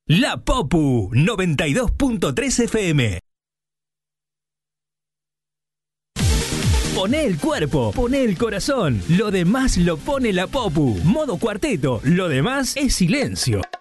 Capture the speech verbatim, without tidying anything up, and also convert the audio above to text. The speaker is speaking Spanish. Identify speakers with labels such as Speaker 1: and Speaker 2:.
Speaker 1: La Popu noventa y dos punto tres F M. Poné el cuerpo, poné el corazón. Lo demás lo pone la Popu. Modo cuarteto. Lo demás es silencio.